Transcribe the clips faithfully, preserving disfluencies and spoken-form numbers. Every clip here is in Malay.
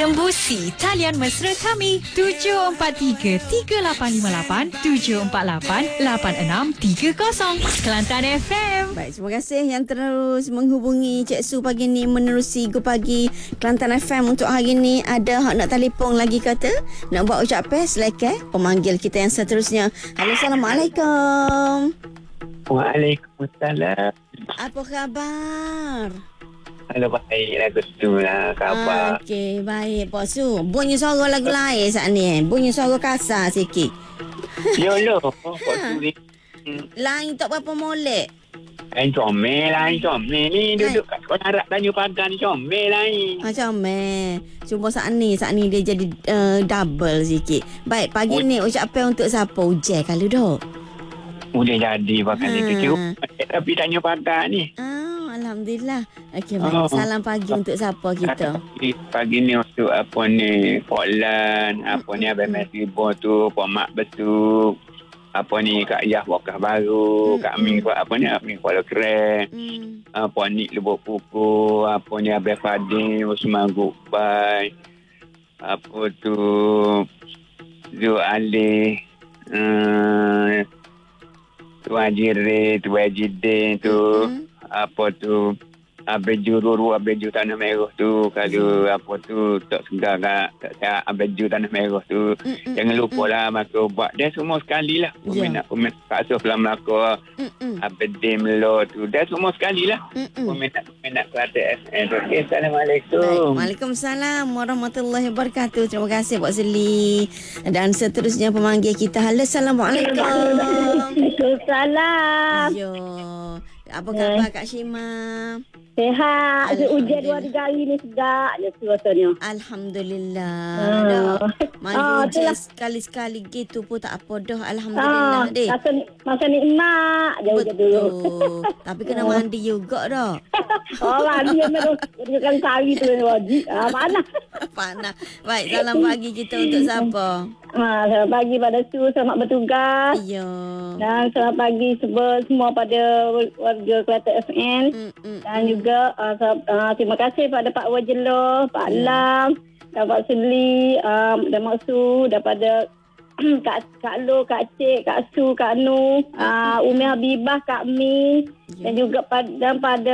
Tembusi talian mesra kami tujuh empat tiga tiga lapan lima lapan tujuh empat lapan lapan enam tiga kosong. Kelantan F M. Baik, terima kasih yang terus menghubungi Cik Su pagi ni menerusi Go Pagi Kelantan F M. Untuk hari ni ada hak nak telefon lagi kata, nak buat ucap pes, selekeh pemanggil kita yang seterusnya. Halo, Assalamualaikum. Waalaikumsalam. Apa khabar? Halo, baik lagu tu lah khabar. Ah, Okey, baik Pak Su. Bunyi suara lagu lain saat ni eh. Bunyi suara kasar sikit. Yolo, Pak Su ni. Lain tak berapa molek. Lain comel, lain comel ni. Duduk kat sekolah Arab Tanjung Pagar ni comel lain. Macam eh. Cuma saat ni, saat ni dia jadi uh, double sikit. Baik, pagi Uj- ni ucapan untuk siapa? Ujian kalau dah. Udah jadi pakai Ha. ni. Tapi Tanjung Pagar ni. Ah, Alhamdulillah. Okey, baik. Oh. Salam pagi untuk siapa kita? Pagi, pagi ni untuk apa ni, Portland, apa ni Abang Mesibo tu, Pak Mak Betuk, apa ni Kak Yah Wakah Baru, Hmm, Kak Min Kuala apa ni, Min Kuala Keren, Hmm. apa ni Lubuk Pupu, apa ni Abang Fadil, Usman Gukbai, apa tu Zul Ali, uh, Tu Haji Ray, Tu Haji Din tu, Hmm. apa tu Abeju Ruru, Abeju Tanah Merah tu. Kalau apa tu tak segar tak, tak siap Abeju Tanah Merah tu. Mm-mm. Jangan lupa lah maka buat dia semua sekali lah. Ya. Peminat-peminat Kak Sof Lam Melaka, Mm-mm. Abedin Melo tu. Dia semua sekali lah. Mm-mm. Peminat-peminat Kelantan F M. Okey, Baik. Assalamualaikum. Waalaikumsalam warahmatullahi wabarakatuh. Terima kasih Pak Seli. Dan seterusnya pemanggil kita. Halo, Assalamualaikum. Waalaikumsalam. Yo. Apa khabar Kak Syima? Sehat. Hujan dua tiga hari ni segar je tu rasanya. Alhamdulillah. Ah. Dah. Mari Ah, hujan itulah. sekali-sekali gitu pun tak apa dah. Alhamdulillah Ah, deh. masa, masa nikmat je hujan dulu. Betul. Tapi kena mandi juga dah. Orang dia memang berikan kali tu wajib. Ah, mana? Panas. Baik, salam pagi kita untuk siapa? Ah, selamat pagi pada Su, selamat bertugas. Ya. Dan selamat pagi semua, semua pada warga Kelantan F M. Mm-mm. Dan juga uh, uh, terima kasih pada Pak Wajelo, Pak Ya. Lam, dan Pak Suli, um, dan Mak Su, daripada Kak, Kak Lo, Kak Cik, Kak Su, Kak Nu, uh, Umi Habibah, Kak Mi, Ya. dan juga pada, dan pada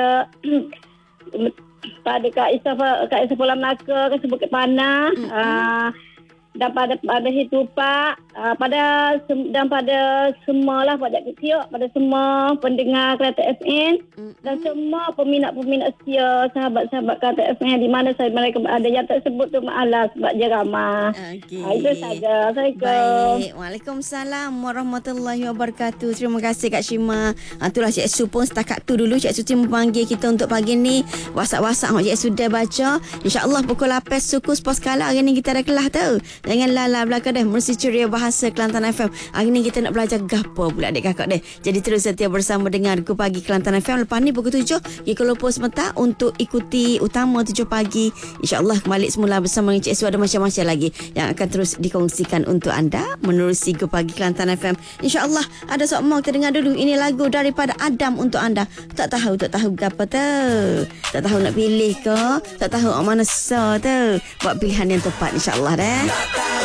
pada Kak Isafa, Kak Isafa Melaka, Kak Sebut Panah, Mm-mm. uh, dan pada pada Hitupak, uh, pada sem- dan pada semualah pada kecil, pada semua pendengar Kelantan F M dan semua peminat-peminat setia, sahabat-sahabat Kelantan F M di mana saya mereka ada yang tak sebut tu maaf sebab dia ramah. Okey. Ha, itu saja. Assalamualaikum. Baik. Waalaikumsalam warahmatullahi wabarakatuh. Terima kasih Kak Syima. Ha, itulah Cik Su pun setakat tu dulu. Cik Su cuma panggil kita untuk pagi ni. WhatsApp-WhatsApp Cik Su dah baca. InsyaAllah pukul lapan suku sepuluh skala hari ni kita ada kelas tu. Jangan lala belakang deh. Mesti ceria bahasa Kelantan F M. Hari ni kita nak belajar gapo pula adik kakak deh. Jadi terus setia bersama dengan Go Pagi Kelantan F M. Lepas ni pukul tujuh. Kita lupa sebentar untuk ikuti utama tujuh pagi. InsyaAllah kembali semula bersama dengan Cik Su. Ada macam-macam lagi yang akan terus dikongsikan untuk anda menerusi Go Pagi Kelantan F M. InsyaAllah ada sok mau kita dengar dulu. Ini lagu daripada Adam untuk anda. Tak tahu, tak tahu apa tu. Tak tahu nak pilih ke. Tak tahu mana so tu. Buat pilihan yang tepat insyaAllah dah.